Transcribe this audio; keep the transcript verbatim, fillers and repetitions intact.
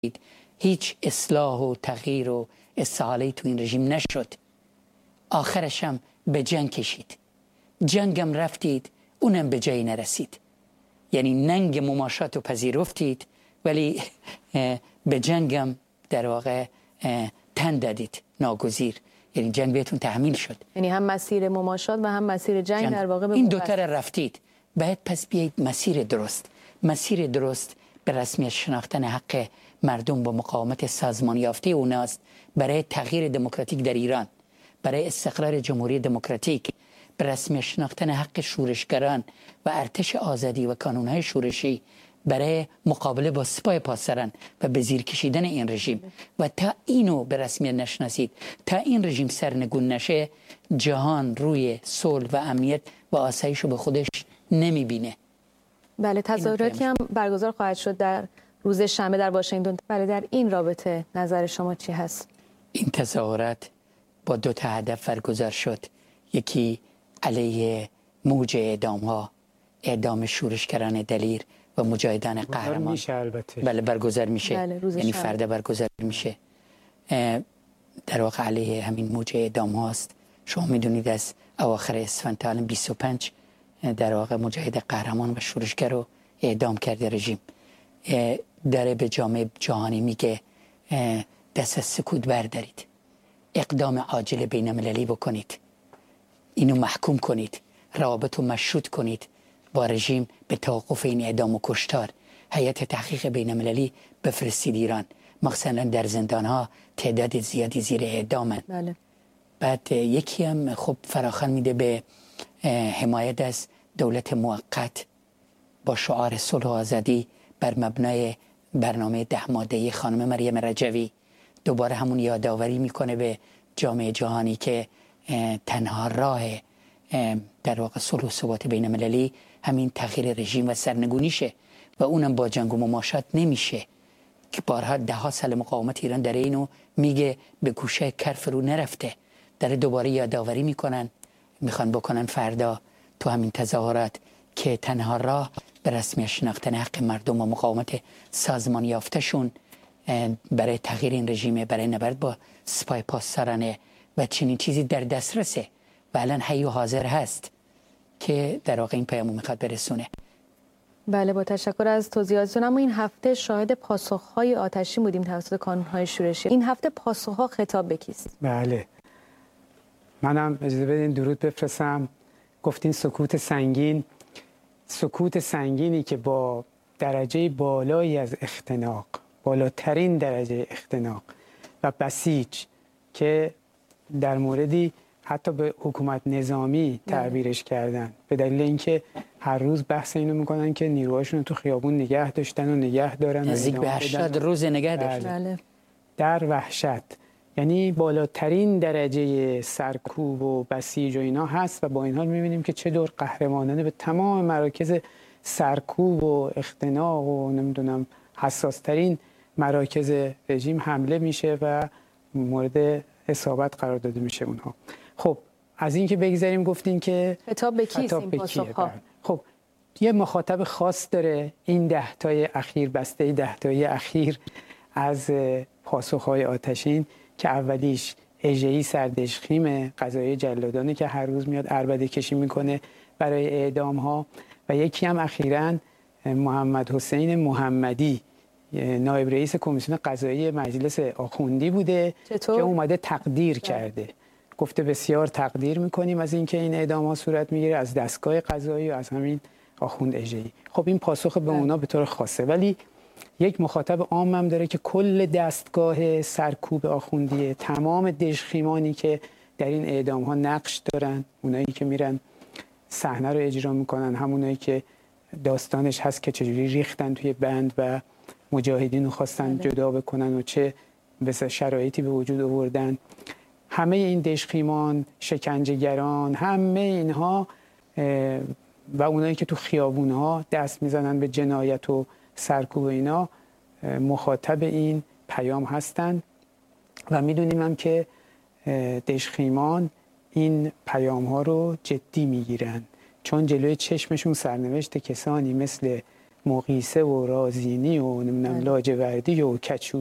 هیچ اصلاح و تغییر و استحاله تو این رژیم نشد. آخرش هم به جنگ کشید. جنگم رفتید، اونم به جایی نرسید. یعنی ننگ مماشات رو پذیرفتید ولی به جنگم در واقع تن دادید ناگزیر. یعنی جنگ بهتون تحمیل شد. یعنی هم مسیر مماشات و هم مسیر جنگ, جنگ. در واقع به این دوتا را رفتید. باید پس بیایید مسیر درست. مسیر درست به رسمیت شناختن حق مردم با مقاومت سازمان یافته اوناست برای تغییر دموکراتیک در ایران، برای استقرار جمهوری دموکراتیک، به رسمیت شناختن حق شورشگران و ارتش آزادی و کانونهای شورشی، برای مقابله با سپاه پاسداران و به زیر کشیدن این رژیم. و تا اینو به رسمیت نشناسید، تا این رژیم سرنگون نشه، جهان روی صلح و امنیت و آسایش رو به خودش نمیبینه. بله، تظاهراتی هم برگزار خواهد شد در روز شنبه در واشنگتن. بله، در این رابطه نظر شما چی هست؟ این تظاهرات با دو تا هدف برگزار شد. یکی علیه موج اعدام ها، اعدام شورشگران دلیر و مجاهدان قهرمان میشه البته. بله برگزار میشه. بله، یعنی فردا برگزار میشه. در واقع علیه همین موج اعدام هاست. شما میدونید از اواخر اسفند تا الان بیست و پنج در واقع مجاهد قهرمان و شورشگر رو اعدام کرده رژیم. داره به جامعه جهانی میگه دست از سکوت بردارید، اقدام عاجل بین المللی بکنید، اینو محکوم کنید، روابط رو مشروط کنید با رژیم به توقف این اعدام و کشتار. هیئت تحقیق بین المللی بفرستید ایران، مخصوصا در زندان ها تعداد زیادی زیر اعدامن. بله. بعد یکی هم خب فراخوان میده به حمایت از دولت موقت با شعار صلح و آزادی بر مبنای برنامه ده ماده‌ای خانم مریم رجوی. دوباره همون یادآوری میکنه به جامعه جهانی که تنها راه در واقع صلح و ثبات بین المللی همین تغییر رژیم و سرنگونیشه و اونم با جنگ و مماشات نمیشه که بارها ده ها سال مقاومت ایران در اینو میگه به گوشه کرف رو نرفته. در دوباره یادآوری میکنن، میخوان بکنن فردا تو همین تظاهرات که تنها راه به رسمیت شناختن حق مردم و مقاومت سازمان یافتهشون برای تغییر این رژیم، برای نبرد با سپاه پاسداران و چنین چیزی در دسترسه و الان حی و حاضر هست که در واقع این پیامو میخواد برسونه. بله، با تشکر از توضیحاتتون. اما این هفته شاهد پاسخهای آتشین بودیم توسط کانونهای شورشی. این هفته پاسخها خطاب به کیست؟ بله، منم اجازه بدین درود بفرستم. گفتین سکوت سنگین، سکوت سنگینی که با درجه بالایی از اختناق، بالاترین درجه اختناق و بسیج که در موردی حتی به حکومت نظامی تعبیرش کردن، به دلیل اینکه هر روز بحث اینو میکنن که نیروهاشون رو تو خیابون نگه داشتن و نگه دارن، نزدیک به هشتاد روز نگه داشتن. بله. در وحشت، یعنی بالاترین درجه سرکوب و بسیج و اینا هست و با این حال میبینیم که چه دور قهرمانانه به تمام مراکز سرکوب و اختناق و نمیدونم حساسترین مراکز رژیم حمله میشه و مورد اصابت قرار داده میشه اونها. خب از این که بگذاریم، گفتین که خطاب به کیست این پاسخ‌ها؟ خب یه مخاطب خاص داره این ده تای اخیر، بسته ده تای اخیر از پاسخ‌های آتشین که اولیش اژه‌ای سردشخیم قضایی جلادانه که هر روز میاد عربده کشی میکنه برای اعدام ها و یکی هم اخیراً محمد حسین محمدی نایب رئیس کمیسیون قضایی مجلس آخوندی بوده چطور؟ که اومده تقدیر کرده، گفته بسیار تقدیر میکنیم از اینکه این اعدام ها صورت میگیره از دستگاه قضایی و از همین آخوند اژه‌ای. خب این پاسخ به اونا به طور خاصه، ولی یک مخاطب عام هم داره که کل دستگاه سرکوب آخوندیه، تمام دژخیمانی که در این اعدام ها نقش دارن، اونایی که میرن صحنه رو اجرا میکنن، همونایی که داستانش هست که چجوری ریختن توی بند و مجاهدین رو خواستن جدا بکنن و چه بس شرایطی به وجود آوردن، همه این دژخیمان، شکنجهگران، همه اینها و اونایی که تو خیابونها دست میزنن به جنایت و سرکوب اینا مخاطب این پیام هستن و میدونیم هم که دژخیمان این پیام ها رو جدی میگیرن، چون جلوی چشمشون سرنوشت کسانی مثل مقیسه و رازینی و نمیدونم لاجوردی و کچو